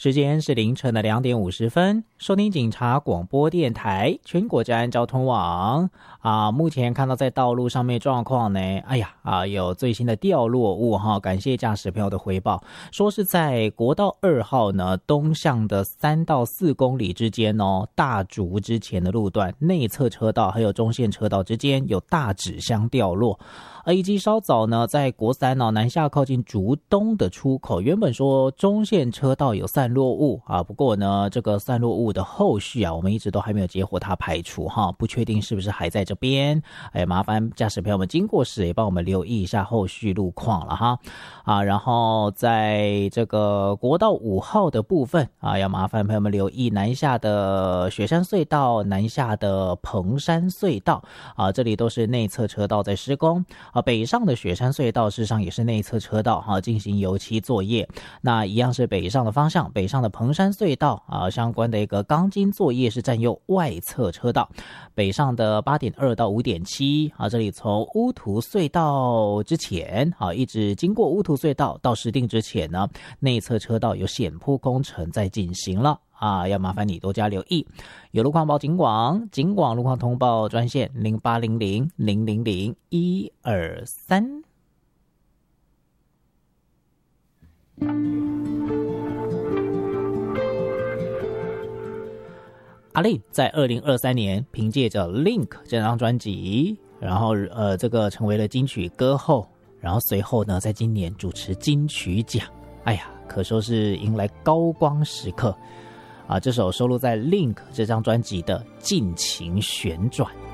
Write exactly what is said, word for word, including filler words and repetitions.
时间是凌晨的两点五十分，收听警察广播电台全国治安交通网啊。目前看到在道路上面状况呢，哎呀啊，有最新的掉落物哈。感谢驾驶朋友的回报，说是在国道二号呢东向的三到四公里之间哦，大竹之前的路段内侧车道还有中线车道之间有大纸箱掉落。而以及稍早呢，在国三哦南下靠近竹东的出口，原本说中线车道有散落物啊，不过呢，这个散落物的后续啊，我们一直都还没有结果它排除哈，不确定是不是还在这边。哎，麻烦驾驶朋友们经过时也帮我们留意一下后续路况了哈。啊，然后在这个国道五号的部分啊，要麻烦朋友们留意南下的雪山隧道、南下的蓬山隧道啊，这里都是内侧车道在施工。啊，北上的雪山隧道事实上也是内侧车道哈、啊，进行油漆作业。那一样是北上的方向，北上的蓬山隧道啊，相关的一个钢筋作业是占用外侧车道。北上的 八点二 到 五点七 啊，这里从乌涂隧道之前啊，一直经过乌涂隧道到石碇之前呢，内侧车道有险坡工程在进行了。啊，要麻烦你多加留意。有路况报警广，警广路况通报专线零八零零零零零一二三。阿令在二零二三年凭借着《Link》这张专辑，然后呃，这个成为了金曲歌后，然后随后呢，在今年主持金曲奖，哎呀，可说是迎来高光时刻。啊，这首收录在《Link》这张专辑的《尽情旋转》。